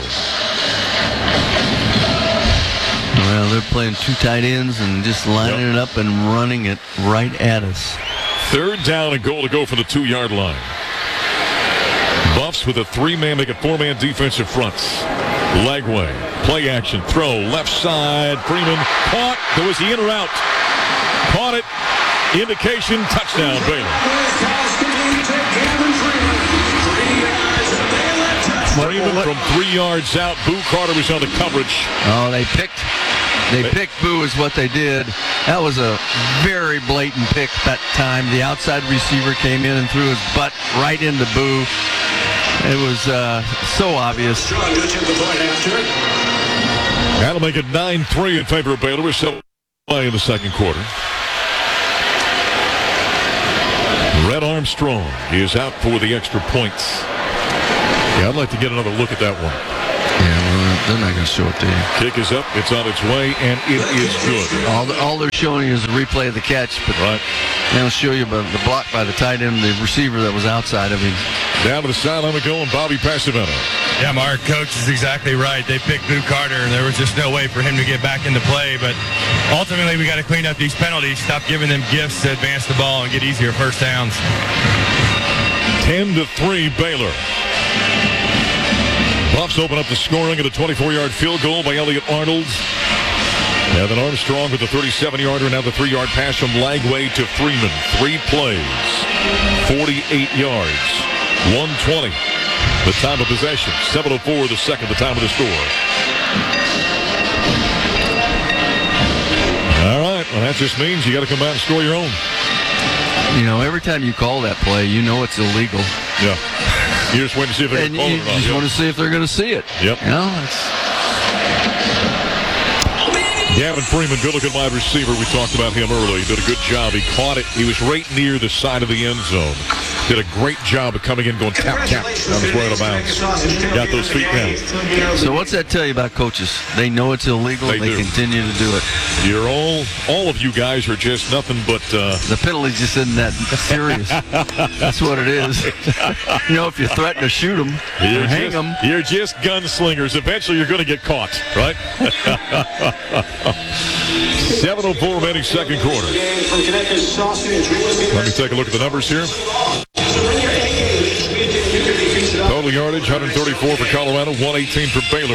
Well, they're playing 2 tight ends and just lining it up and running it right at us. 3rd down and goal to go for the 2-yard line. Buffs with a 3-man, make a 4-man defensive front. Lagway, play action, throw, left side. Freeman caught. Was he in or out? Caught it. Indication, touchdown, Baylor. Freeman from 3 yards out. Boo Carter was on the coverage. Oh, they picked Boo is what they did. That was a very blatant pick that time. The outside receiver came in and threw his butt right into Boo. It was so obvious. That'll make it 9-3 in favor of Baylor. We're still playing in the second quarter. Red Armstrong is out for the extra points. Yeah, I'd like to get another look at that one. Yeah, well, they're not going to show it to you. Kick is up. It's on its way, and it is good. All they're showing you is a replay of the catch, but they'll show you the block by the tight end, the receiver that was outside of him. Down to the sideline we go, and Bobby Passavento. Yeah, Mark, coach is exactly right. They picked Boo Carter, and there was just no way for him to get back into play. But ultimately, we got to clean up these penalties, stop giving them gifts to advance the ball and get easier first downs. 10-3 Baylor. Buffs open up the scoring at a 24-yard field goal by Elliott Arnold. And then Armstrong with the 37-yarder, and now the 3-yard pass from Lagway to Freeman. 3 plays, 48 yards, 120. The time of possession, 7:04 the second, the time of the score. All right, well, that just means you got to come out and score your own. You know, every time you call that play, you know it's illegal. Yeah. You just wait to see if they're going to call it or not. You just want to see if they're going to see it. Yep. You know, Gavin Freeman, good-looking wide receiver. We talked about him earlier. He did a good job. He caught it. He was right near the side of the end zone. Did a great job of coming in, going tap, tap. That was right out of bounds. Got those feet down. So what's that tell you about coaches? They know it's illegal. They continue to do it. You're all of you guys are just nothing but... the penalty just isn't that serious. That's what it is. You know, if you threaten to shoot them or hang them. You're just gunslingers. Eventually you're going to get caught, right? 7:04 remaining second quarter. Let me take a look at the numbers here. Total yardage, 134 for Colorado, 118 for Baylor.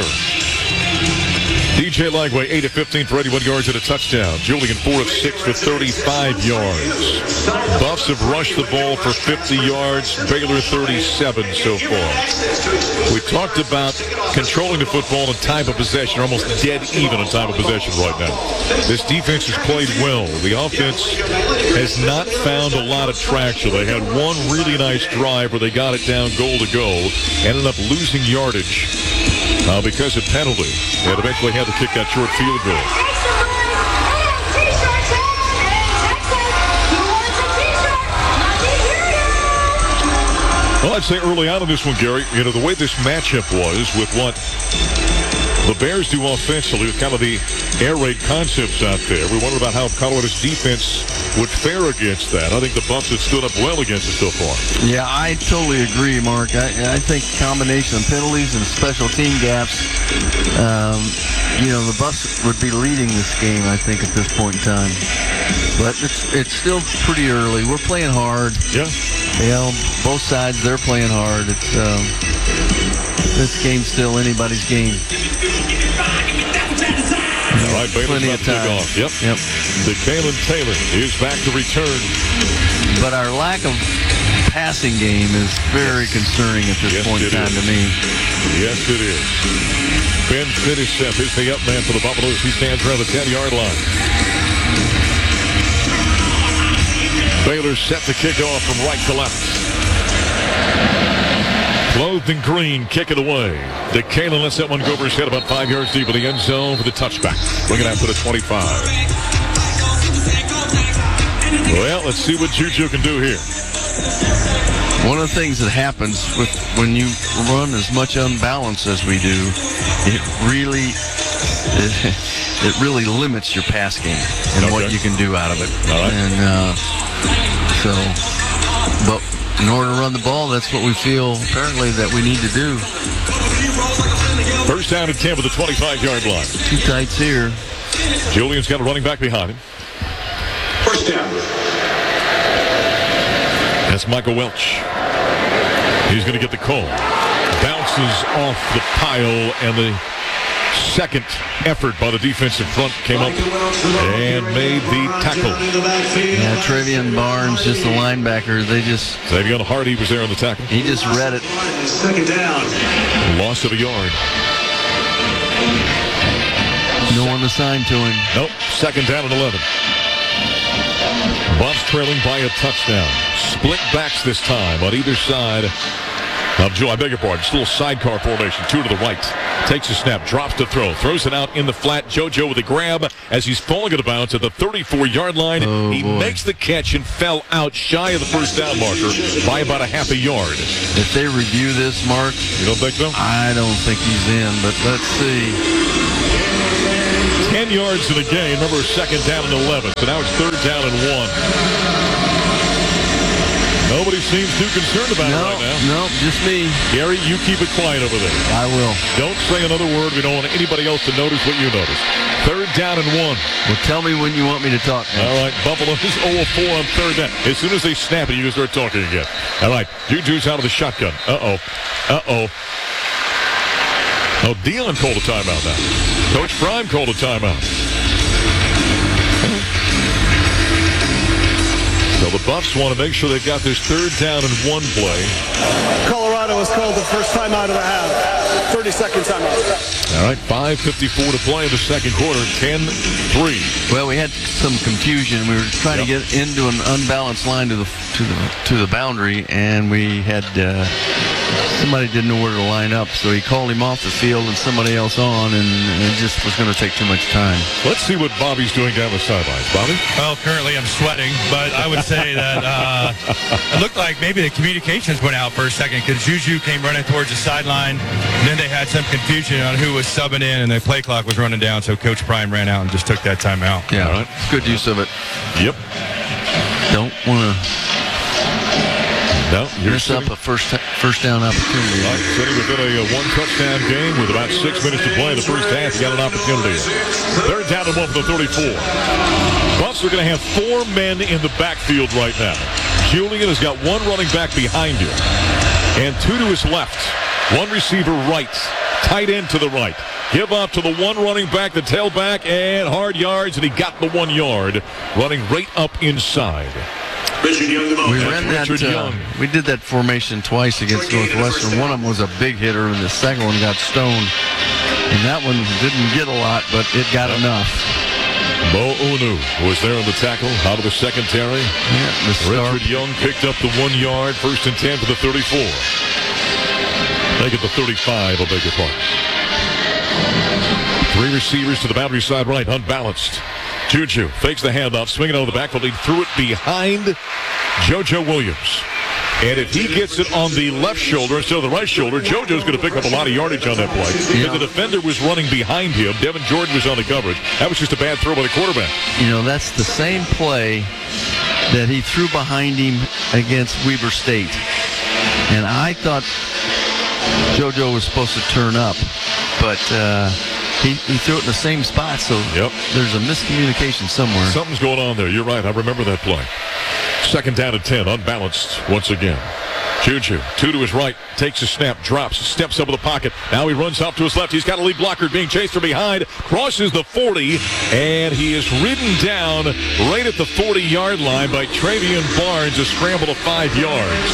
DJ Lagway, 8 of 15 for 81 yards and a touchdown. Julian, 4 of 6 for 35 yards. Buffs have rushed the ball for 50 yards. Baylor, 37 so far. We talked about controlling the football and time of possession. Almost dead even on time of possession right now. This defense has played well. The offense has not found a lot of traction. They had one really nice drive where they got it down goal to go. Ended up losing yardage because of penalty. And eventually had to kick that short field goal. Well, I'd say early on in this one, Gary, you know, the way this matchup was with what the Bears do offensively, with kind of the air raid concepts out there, we wondered about how Colorado's defense would fare against that. I think the Buffs have stood up well against it so far. Yeah, I totally agree, Mark. I think combination of penalties and special team gaps, you know, the Buffs would be leading this game, I think, at this point in time. But it's still pretty early. We're playing hard. Yeah. You know, both sides, they're playing hard. It's this game's still anybody's game. All right, Baylor's about to kick off. Yep. DeKalen Taylor is back to return. But our lack of passing game is very concerning at this point in time to me. Yes, it is. Ben Finney-Smith is the up man for the Buffaloes. He stands around the 10-yard line. Baylor set to kick off from right to left. Clothed in green, kick it away. DeKalen lets that one go over his head about 5 yards deep in the end zone for the touchback. Bringing out to the 25. Well, let's see what Juju can do here. One of the things that happens when you run as much unbalance as we do, it really limits your pass game and what you can do out of it. All right. And but in order to run the ball, that's what we feel apparently that we need to do. First down and 10 with the 25-yard line. Two tights here. Julian's got a running back behind him. First down. That's Michael Welch. He's going to get the call. Bounces off the pile, and the second effort by the defensive front came up and made the tackle. Yeah, Travion Barnes, just the linebacker. Xavier Hardy was there on the tackle. He just read it. Second down. Loss of a yard. No one assigned to him. Nope. Second down and 11. Buffs trailing by a touchdown. Split backs this time on either side of Joe. I beg your pardon. Just a little sidecar formation. Two to the right. Takes a snap. Drops to throw. Throws it out in the flat. JoJo with a grab as he's falling at the bounce at the 34-yard line. He makes the catch and fell out shy of the first down marker by about a half a yard. If they review this, Mark. You don't think so? I don't think he's in, but let's see. 10 yards in the game. Remember, second down and 11. So now it's third down and 1. Nobody seems too concerned about it right now. No, just me. Gary, you keep it quiet over there. I will. Don't say another word. We don't want anybody else to notice what you notice. Third down and 1. Well, tell me when you want me to talk next. All right, Buffalo is 0-4 on third down. As soon as they snap it, you can start talking again. All right, Juju's out of the shotgun. Oh, Dion called a timeout now. Coach Prime called a timeout. So the Buffs want to make sure they've got this third down and 1 play. Colorado has called the first timeout of the half. 30-second timeout. All right, 5:54 to play in the second quarter. 10-3. Well, we had some confusion. We were trying to get into an unbalanced line to the boundary, and we had somebody didn't know where to line up, so he called him off the field and somebody else on, and it just was going to take too much time. Let's see what Bobby's doing down the sidelines. Bobby? Well, currently I'm sweating, but I would say that it looked like maybe the communications went out for a second because Juju came running towards the sideline. And then they had some confusion on who was subbing in, and the play clock was running down, so Coach Prime ran out and just took that timeout. Yeah, right. It's good use of it. Yep. Don't want to miss up a first down opportunity. Right, sitting within a one-touchdown game with about 6 minutes to play in the first half. You got an opportunity. Third down and 1 for the 34. Buffs are going to have 4 men in the backfield right now. Julian has got 1 running back behind him and 2 to his left. 1 receiver right, tight end to the right. Give up to the 1 running back, the tailback, and hard yards, and he got the 1 yard, running right up inside. Richard Young, we ran that. We did that formation twice against Northwestern. One of them was a big hitter, and the second one got stoned. And that one didn't get a lot, but it got enough. Mo Unu was there on the tackle, out of the secondary. Yeah, Richard Young picked up the 1 yard, first and 10 for the 34. Make it the 35, I'll beg your pardon. 3 receivers to the boundary side right, unbalanced. Juju fakes the handoff, swinging over the backfield. He threw it behind JoJo Williams. And if he gets it on the left shoulder instead of the right shoulder, JoJo's going to pick up a lot of yardage on that play. Because the defender was running behind him. Devin Jordan was on the coverage. That was just a bad throw by the quarterback. You know, that's the same play that he threw behind him against Weber State. And I thought JoJo was supposed to turn up, but he threw it in the same spot, so there's a miscommunication somewhere. Something's going on there. You're right. I remember that play. Second down and 10, unbalanced once again. Juju, 2 to his right, takes a snap, drops, steps up in the pocket. Now he runs off to his left. He's got a lead blocker being chased from behind, crosses the 40, and he is ridden down right at the 40-yard line by Travion Barnes, a scramble of 5 yards.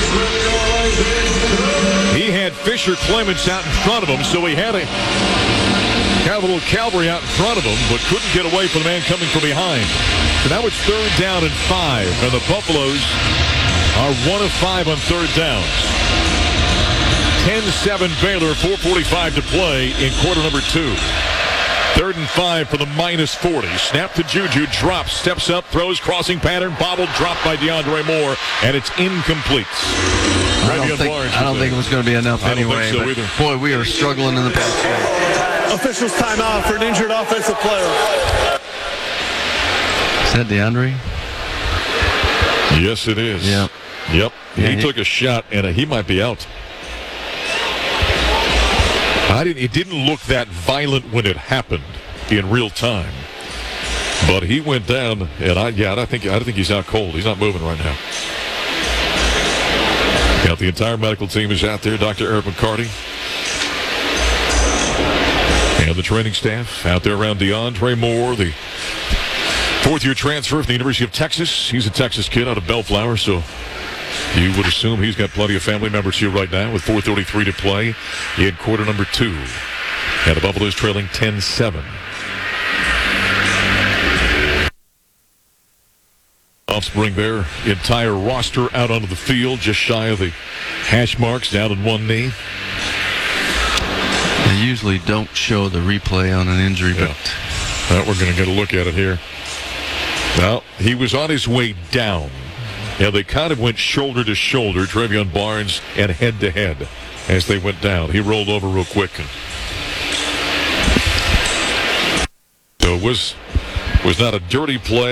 He had Fisher Clements out in front of him, so he had a little cavalry out in front of him, but couldn't get away from the man coming from behind. So now it's third down and 5, and the Buffaloes are 1 of 5 on third downs. 10-7 Baylor, 4:45 to play in quarter number 2. 3rd and 5 for the -40. Snap to Juju, drops, steps up, throws, crossing pattern, bobbled, dropped by DeAndre Moore, and it's incomplete. I don't think it was going to be enough anyway. I don't think so either. Boy, we are struggling in the pass game. Officials timeout for an injured offensive player. Is that DeAndre? Yes, it is. Yeah. Yep. Yeah, he took a shot, and he might be out. It didn't look that violent when it happened in real time, but he went down, and I think he's out cold. He's not moving right now. Got the entire medical team is out there. Dr. Eric McCarty and the training staff out there around DeAndre Moore, the fourth-year transfer from the University of Texas. He's a Texas kid out of Bellflower, so you would assume he's got plenty of family members here right now with 4:33 to play in quarter number 2. And the Buffaloes trailing 10-7. Buffs bring their entire roster out onto the field, just shy of the hash marks, down in one knee. They usually don't show the replay on an injury, but we're going to get a look at it here. Now, he was on his way down. Yeah, they kind of went shoulder to shoulder, Trevion Barnes, and head to head as they went down. He rolled over real quick. So it was not a dirty play.